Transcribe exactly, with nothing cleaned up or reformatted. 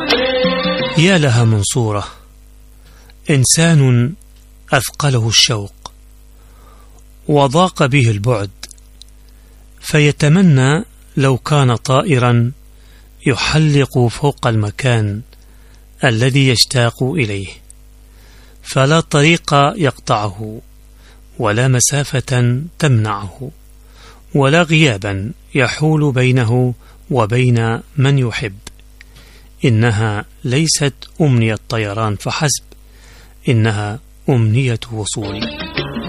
يا لها من صورة، إنسان أثقله الشوق وضاق به البعد، فيتمنى لو كان طائرا يحلق فوق المكان الذي يشتاق إليه، فلا طريق يقطعه، ولا مسافة تمنعه، ولا غيابا يحول بينه وبين من يحب. إنها ليست أمنية طيران فحسب، إنها أمنية وصول.